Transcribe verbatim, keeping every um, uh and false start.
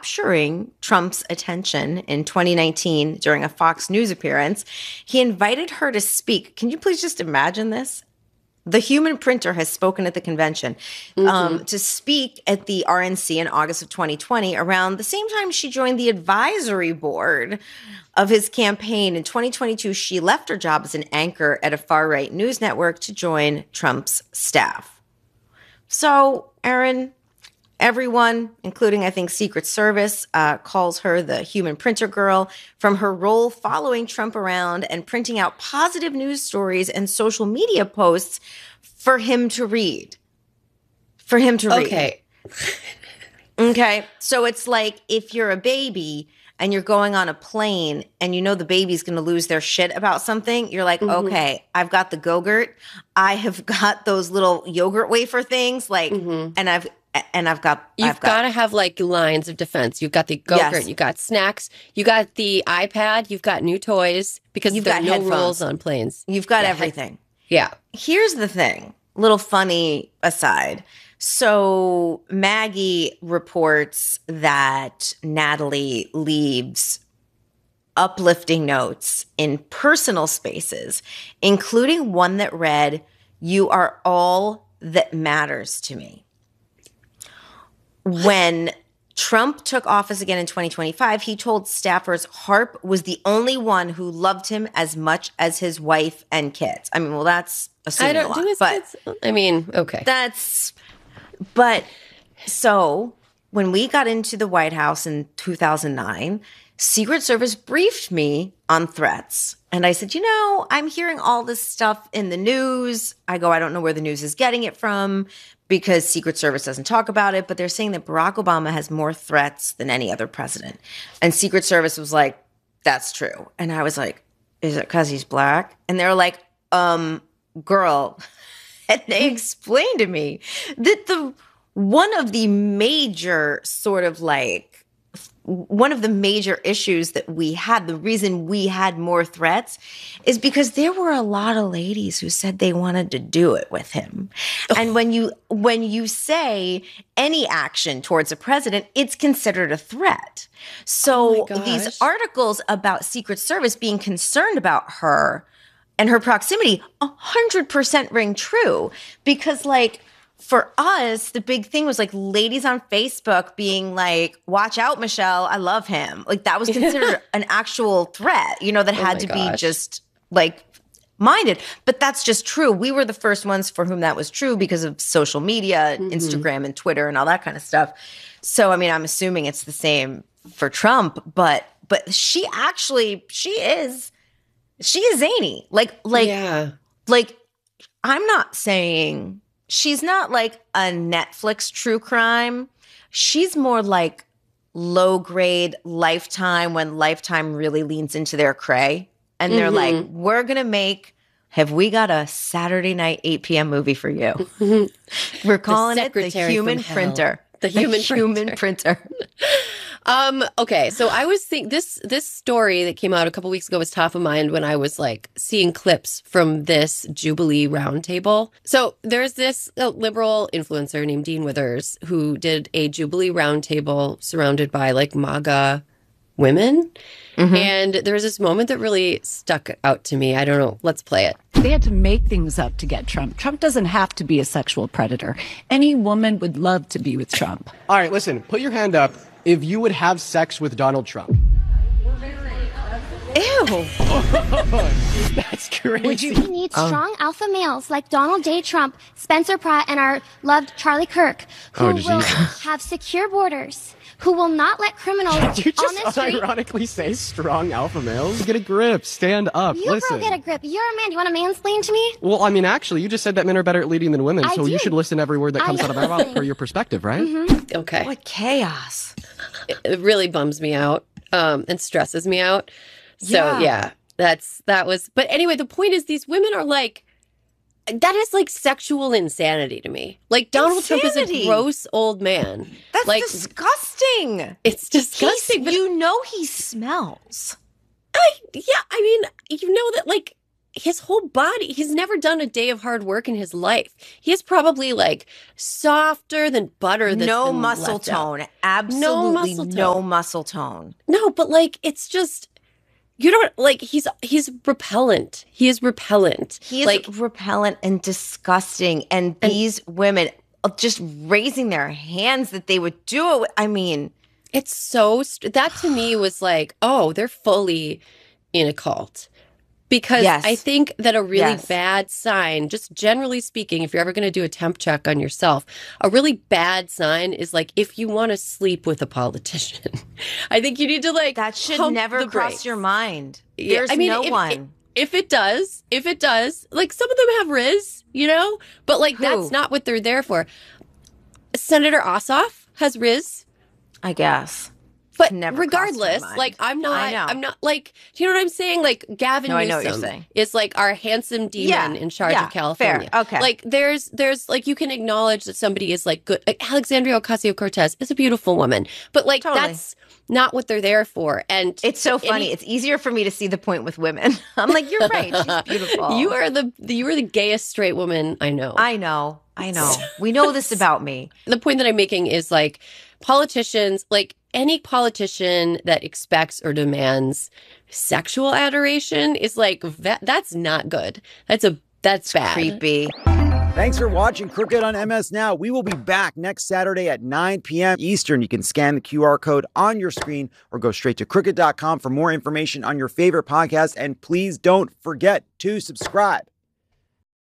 capturing Trump's attention in twenty nineteen during a Fox News appearance, he invited her to speak. Can you please just imagine this? The human printer has spoken at the convention mm-hmm. um, to speak at the R N C in August of twenty twenty, around the same time she joined the advisory board of his campaign. In twenty twenty-two, she left her job as an anchor at a far-right news network to join Trump's staff. So, Aaron, everyone, including, I think, Secret Service, uh, calls her the human printer girl from her role following Trump around and printing out positive news stories and social media posts for him to read. For him to read. Okay. Okay. So it's like if you're a baby and you're going on a plane and you know the baby's going to lose their shit about something, you're like, mm-hmm. okay, I've got the Go-Gurt. I have got those little yogurt wafer things, like, mm-hmm. and I've And I've got, you've I've got got to have like lines of defense. You've got the Go-Gurt, yes. you got snacks, you got the iPad, you've got new toys because you've there got are no headphones. rules on planes. You've got yeah. everything. Yeah. Here's the thing, little funny aside. So Maggie reports that Natalie leaves uplifting notes in personal spaces, including one that read, "You are all that matters to me." When Trump took office again in twenty twenty-five, he told staffers Harp was the only one who loved him as much as his wife and kids. I mean, well, that's assuming I a don't lot, do his but kids. I mean, okay. That's, but so when we got into the White House in two thousand nine, Secret Service briefed me on threats. And I said, you know, I'm hearing all this stuff in the news. I go, I don't know where the news is getting it from because Secret Service doesn't talk about it. But they're saying that Barack Obama has more threats than any other president. And Secret Service was like, that's true. And I was like, is it because he's black? And they were like, um, girl. And they explained to me that the one of the major sort of like, one of the major issues that we had, the reason we had more threats is because there were a lot of ladies who said they wanted to do it with him. And when you when you say any action towards a president, it's considered a threat. So Oh my these gosh. articles about Secret Service being concerned about her and her proximity, one hundred percent ring true. Because like, for us, the big thing was like ladies on Facebook being like, watch out, Michelle, I love him. Like that was considered an actual threat, you know, that Oh had my to gosh. be just like minded. But that's just true. We were the first ones for whom that was true because of social media, Mm-hmm. Instagram and Twitter and all that kind of stuff. So, I mean, I'm assuming it's the same for Trump, but but she actually, she is, she is zany. Like, like, yeah. like, I'm not saying she's not like a Netflix true crime. She's more like low grade Lifetime when Lifetime really leans into their cray. And they're Mm-hmm. like, we're going to make, have we got a Saturday night eight p.m. movie for you? We're calling it The Secretary Human from Hell. Printer. The Human Human Printer. Um, okay, so I was think this this story that came out a couple weeks ago was top of mind when I was like seeing clips from this Jubilee roundtable. So there's this uh, liberal influencer named Dean Withers who did a Jubilee roundtable surrounded by like MAGA women. Mm-hmm. And there was this moment that really stuck out to me. I don't know. Let's play it. They had to make things up to get Trump. Trump doesn't have to be a sexual predator. Any woman would love to be with Trump. All right, listen, put your hand up if you would have sex with Donald Trump. Ew. That's crazy. Would you? We need strong alpha males like Donald J. Trump, Spencer Pratt, and our loved Charlie Kirk, who Oh, will Jesus. have secure borders, who will not let criminals Did you on the just street. unironically say strong alpha males? Get a grip. Stand up. You listen. girl, get a grip. You're a man. Do you want to mansplain to me? Well, I mean, actually, you just said that men are better at leading than women, I so you do. should listen to every word that I comes out of my mouth listen. for your perspective, right? Okay. What chaos. It really bums me out um, and stresses me out. So, Yeah. yeah, that's that was. But anyway, the point is these women are like, that is like sexual insanity to me. Like Donald Trump is Insanity. a gross old man. That's like, disgusting. It's disgusting. He's- But you know he smells. I, yeah, I mean, you know that like his whole body, he's never done a day of hard work in his life. He is probably like softer than butter. That's no been muscle left out. tone. Absolutely muscle no tone. muscle tone. No, but like, it's just, you don't like, he's, he's repellent. He is repellent. He is like, repellent and disgusting. And these women just raising their hands that they would do it with. I mean, it's so, st- that to me was like, oh, they're fully in a cult. Because Yes. I think that a really Yes. bad sign, just generally speaking, if you're ever going to do a temp check on yourself, a really bad sign is like if you want to sleep with a politician. I think you need to like that should pump never the cross brakes. your mind. Yeah, There's I mean, no if, one. If it does, if it does, like some of them have Riz, you know, but like Who? that's not what they're there for. Senator Ossoff has Riz. I guess. But Never crossed regardless, my mind. like I'm I not, know. I'm not like, do you know what I'm saying? Like Gavin No, I know what Newsom you're saying. is like our handsome demon Yeah, in charge yeah, of California. fair, okay. Like there's, there's like you can acknowledge that somebody is like good. Like, Alexandria Ocasio-Cortez is a beautiful woman, but like Totally. that's not what they're there for. And It's so any- funny. It's easier for me to see the point with women. I'm like, you're right. She's beautiful. You are the, you are the gayest straight woman I know. I know. I know. We know this about me. The point that I'm making is like politicians, like any politician that expects or demands sexual adoration is like that, that's not good. That's a that's bad. Creepy. Thanks for watching Crooked on M S Now. We will be back next Saturday at nine p.m. Eastern. You can scan the Q R code on your screen or go straight to crooked dot com for more information on your favorite podcast. And please don't forget to subscribe.